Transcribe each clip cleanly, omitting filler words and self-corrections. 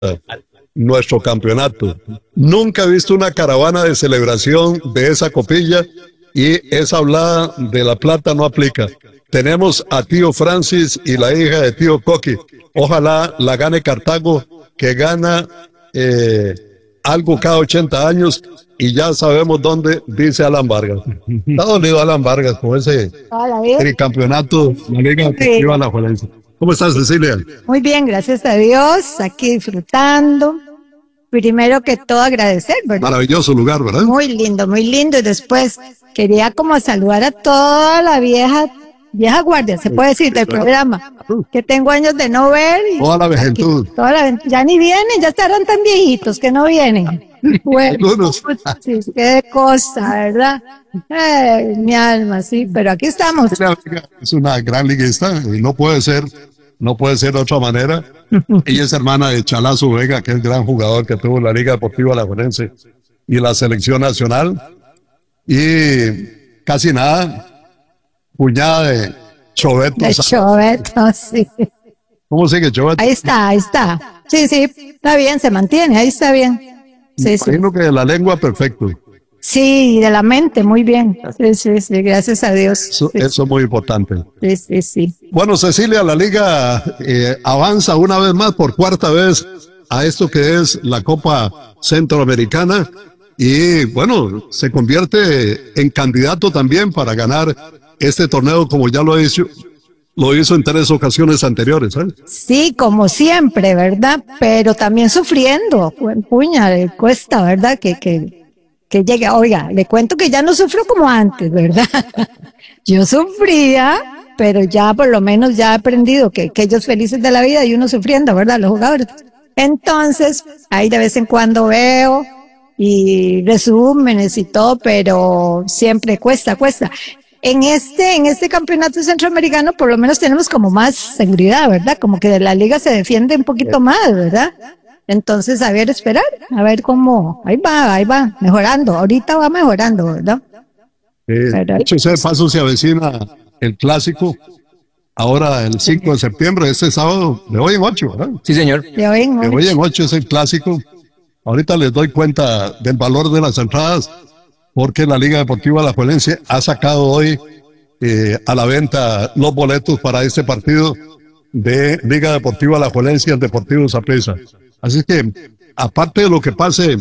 nuestro campeonato. Nunca he visto una caravana de celebración de esa copilla y esa hablada de la plata no aplica. Tenemos a tío Francis y la hija de tío Coqui. Ojalá la gane Cartago, que gana algo cada 80 años y ya sabemos dónde, dice Alan Vargas. Está dolido Alan Vargas con ese tricampeonato, la Liga Deportiva Alajuelense. ¿Cómo estás, Cecilia? Muy bien, gracias a Dios, aquí disfrutando. Primero que todo agradecer, ¿verdad? Maravilloso lugar, ¿verdad? Muy lindo, y después quería como saludar a toda la vieja guardia, se puede decir, del programa, que tengo años de no ver. Y toda la vejentud. Ya ni vienen, ya estarán tan viejitos que no vienen. Bueno, sí, qué cosa, ¿verdad? Mi alma, sí, pero aquí estamos. Es una gran liguista y no puede ser de otra manera. Ella es hermana de Chalazo Vega, que es el gran jugador que tuvo la Liga Deportiva Alajuelense y la selección nacional. Y casi nada, cuñada de Choveto. De Choveto, sí. ¿Cómo sigue Choveto? Ahí está. Sí, está bien, se mantiene, ahí está bien. Sí, imagino que de la lengua perfecto. Sí, de la mente, muy bien. Sí, gracias a Dios. Eso es muy importante. Sí. Bueno, Cecilia, la liga avanza una vez más, por cuarta vez, a esto que es la Copa Centroamericana y, bueno, se convierte en candidato también para ganar este torneo, como ya lo hizo en 3 ocasiones anteriores, ¿eh? Sí, como siempre, ¿verdad? Pero también sufriendo, puña, le cuesta, ¿verdad? Que llegue. Oiga, le cuento que ya no sufro como antes, ¿verdad? Yo sufría, pero ya por lo menos ya he aprendido que ellos felices de la vida y uno sufriendo, ¿verdad? Los jugadores. Entonces, ahí de vez en cuando veo y resúmenes y todo, pero siempre cuesta. En este campeonato centroamericano por lo menos tenemos como más seguridad, ¿verdad? Como que de la liga se defiende un poquito más, ¿verdad? Entonces, esperar, a ver cómo, ahí va, mejorando, ahorita va mejorando, ¿verdad? De hecho, ese paso se avecina el clásico, ahora el 5 de septiembre, este sábado, de hoy en 8, ¿verdad? Sí, señor. De hoy en 8 es el clásico. Ahorita les doy cuenta del valor de las entradas, porque la Liga Deportiva Alajuelense ha sacado hoy a la venta los boletos para este partido de Liga Deportiva Alajuelense y el Deportivo Saprissa. Así que, aparte de lo que pase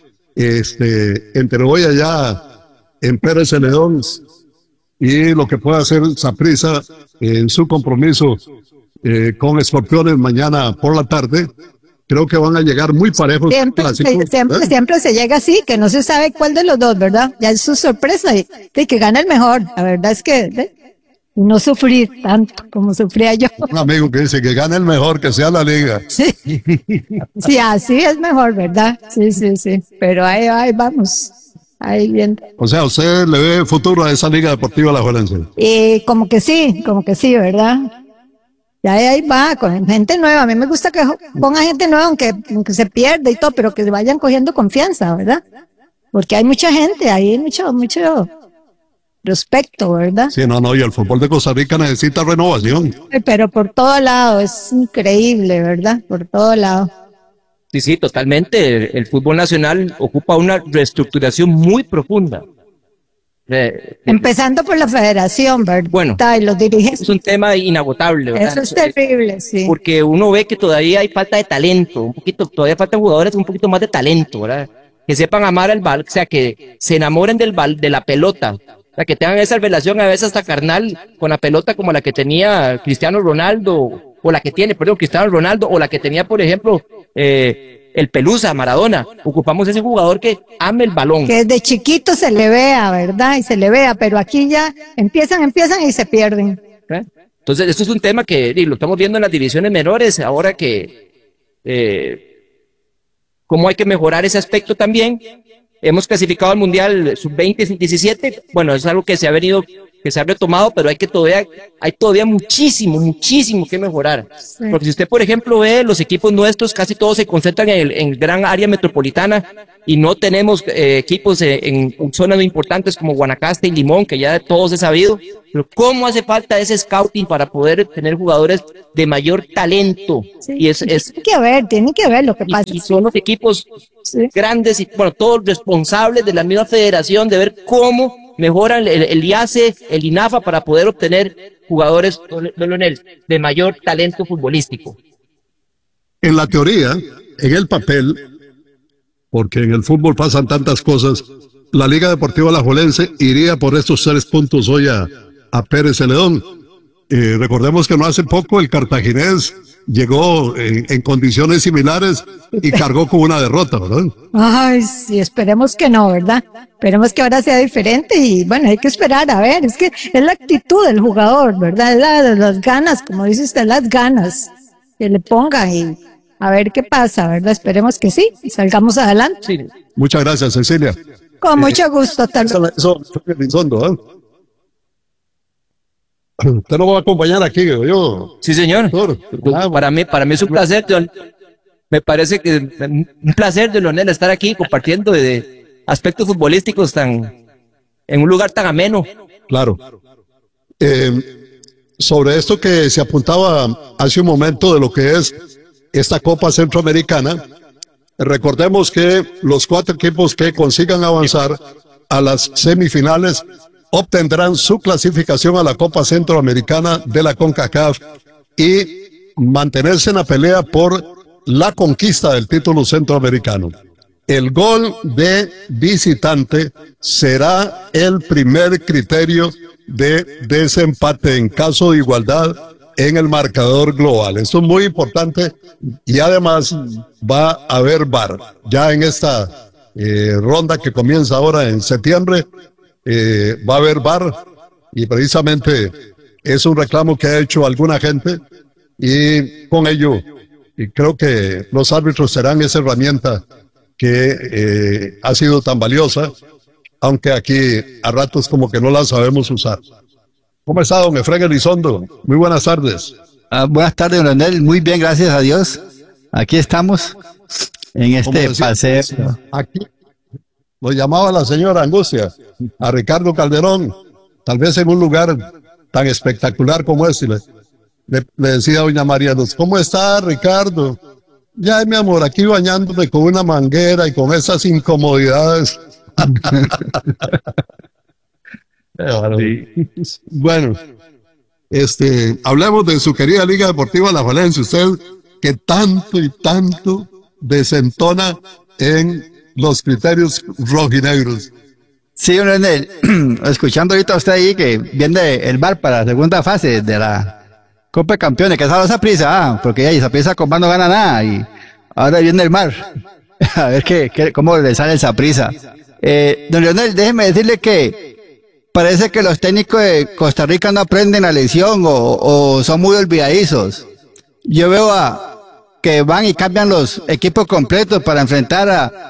entre hoy allá en Pérez Celedón y lo que pueda hacer Saprissa en su compromiso con Escorpiones mañana por la tarde, creo que van a llegar muy parejos. Siempre se llega así, que no se sabe cuál de los dos, ¿verdad? Ya es su sorpresa de que gana el mejor. La verdad es que no sufrir tanto como sufría yo. Un amigo que dice que gane el mejor, que sea la liga. Sí, así es mejor, ¿verdad? Sí. Pero ahí vamos. Ahí bien. O sea, ¿usted le ve futuro a esa Liga Deportiva Alajuelense? Como que sí, ¿verdad? Ya ahí va, con gente nueva. A mí me gusta que ponga gente nueva, aunque se pierda y todo, pero que vayan cogiendo confianza, ¿verdad? Porque hay mucha gente, hay mucho prospecto, ¿verdad? Sí, y el fútbol de Costa Rica necesita renovación. Pero por todo lado, es increíble, ¿verdad? Por todo lado. Sí, totalmente. El fútbol nacional ocupa una reestructuración muy profunda. Empezando por la federación, ¿verdad? Bueno, y los dirigentes. Es un tema inagotable, ¿verdad? Eso es terrible, sí. Porque uno ve que todavía hay falta de talento, todavía faltan jugadores con un poquito más de talento, ¿verdad? Que sepan amar el balón, o sea, que se enamoren de la pelota, o sea, que tengan esa relación a veces hasta carnal con la pelota como la que tenía Cristiano Ronaldo, o la que tiene, Cristiano Ronaldo, o la que tenía, por ejemplo, el Pelusa, Maradona. Ocupamos ese jugador que ame el balón. Que desde chiquito se le vea, ¿verdad? Y se le vea, pero aquí ya empiezan y se pierden. Entonces, esto es un tema que lo estamos viendo en las divisiones menores, ahora que cómo hay que mejorar ese aspecto también. Hemos clasificado al Mundial Sub-20 y Sub-17, bueno, es algo que se ha venido que se ha retomado, pero hay todavía muchísimo que mejorar. Sí. Porque si usted, por ejemplo, ve los equipos nuestros, casi todos se concentran en el gran área metropolitana y no tenemos equipos en zonas muy importantes como Guanacaste y Limón, que ya de todos he sabido. Pero ¿cómo hace falta ese scouting para poder tener jugadores de mayor talento? Sí. Y Tiene que ver lo que pasa. y son los equipos Sí. grandes y, bueno, todos responsables de la misma federación de ver cómo mejoran el IACE, el INAFA para poder obtener jugadores, don Leonel, de mayor talento futbolístico. En la teoría, en el papel, porque en el fútbol pasan tantas cosas, la Liga Deportiva Alajuelense iría por estos 3 puntos hoy a Pérez Celedón. Recordemos que no hace poco el cartaginés llegó en condiciones similares y cargó con una derrota, ¿verdad? Ay, sí, esperemos que no, ¿verdad? Esperemos que ahora sea diferente y bueno, hay que esperar, a ver, es que es la actitud del jugador, ¿verdad? Es las ganas, como dice usted, las ganas que le ponga y a ver qué pasa, ¿verdad? Esperemos que sí y salgamos adelante. Sí. Muchas gracias, Cecilia. Con mucho gusto, tal vez. Eso fue Elizondo, ¿eh? Usted nos va a acompañar aquí, digo yo. Sí, señor. Doctor. Para mí es un placer, me parece que un placer, de Leonel, estar aquí compartiendo de aspectos futbolísticos en un lugar tan ameno. Claro. Sobre esto que se apuntaba hace un momento de lo que es esta Copa Centroamericana, recordemos que los 4 equipos que consigan avanzar a las semifinales obtendrán su clasificación a la Copa Centroamericana de la CONCACAF y mantenerse en la pelea por la conquista del título centroamericano. El gol de visitante será el primer criterio de desempate en caso de igualdad en el marcador global. Esto es muy importante y además va a haber VAR. Ya en esta ronda que comienza ahora en septiembre, va a haber VAR y precisamente es un reclamo que ha hecho alguna gente y con ello y creo que los árbitros serán esa herramienta que ha sido tan valiosa, aunque aquí a ratos como que no la sabemos usar. ¿Cómo está, don Efraín Elizondo? Muy buenas tardes. Buenas tardes, don Leonel. Muy bien, gracias a Dios. Aquí estamos en este paseo. Aquí lo llamaba la señora Angustia, a Ricardo Calderón, tal vez en un lugar tan espectacular como este. Le decía a doña María Luz, ¿cómo está, Ricardo? Ya, mi amor, aquí bañándome con una manguera y con esas incomodidades. Sí. Bueno, hablemos de su querida Liga Deportiva Alajuelense. Usted que tanto y tanto desentona en los criterios rojinegros. Sí, don Leonel, escuchando ahorita a usted ahí que viene el VAR para la segunda fase de la Copa de Campeones, que esa prisa, porque ahí esa prisa con VAR no gana nada y ahora viene el VAR. A ver cómo le sale esa prisa. Don Leonel, déjeme decirle que parece que los técnicos de Costa Rica no aprenden la lección o son muy olvidadizos. Yo veo que van y cambian los equipos completos para enfrentar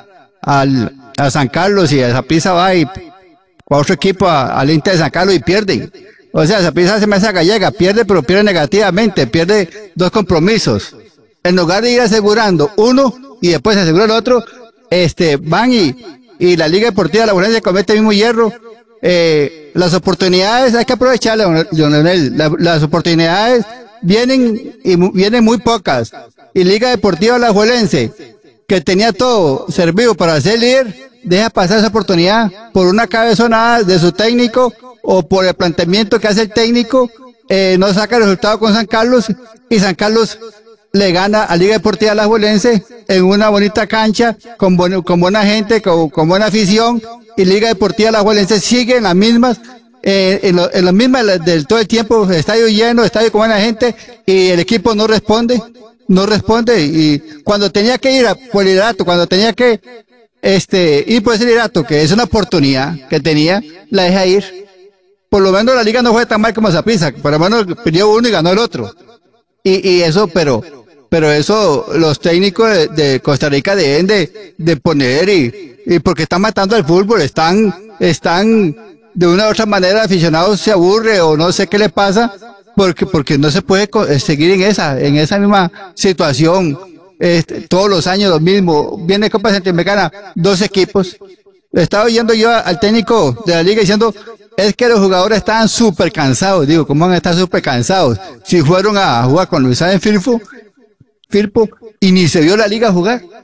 a San Carlos y a Saprissa va y a otro equipo al Inter de San Carlos y pierden. O sea, Saprissa se me hace gallega, pierde, pero pierde negativamente, pierde 2 compromisos. En lugar de ir asegurando uno y después asegurar el otro, van y la Liga Deportiva Alajuelense comete el mismo hierro. Las oportunidades hay que aprovecharlas, Leonel. Las oportunidades vienen muy pocas. Y Liga Deportiva Alajuelense, que tenía todo servido para ser líder, deja pasar esa oportunidad por una cabezonada de su técnico o por el planteamiento que hace el técnico, no saca el resultado con San Carlos y San Carlos le gana a Liga Deportiva Alajuelense en una bonita cancha, con buena gente, con buena afición, y Liga Deportiva Alajuelense sigue en las mismas, en las mismas del todo el tiempo, estadio lleno, estadio con buena gente, y el equipo no responde, y cuando tenía que ir por el liderato, cuando tenía que ir por ese liderato, que es una oportunidad que tenía, la deja ir. Por lo menos la liga no fue tan mal como Saprissa, por lo menos perdió uno y ganó el otro. Y eso, pero eso los técnicos de Costa Rica deben de poner y porque están matando al fútbol, están de una u otra manera el aficionado se aburre o no sé qué le pasa, porque no se puede seguir en esa misma situación, todos los años lo mismo. Viene Copa Centroamericana, 2 equipos. Estaba oyendo yo al técnico de la liga diciendo, es que los jugadores estaban súper cansados. Digo, ¿cómo van a estar súper cansados? Si fueron a jugar con Luis Ángel Firpo y ni se vio la liga jugar.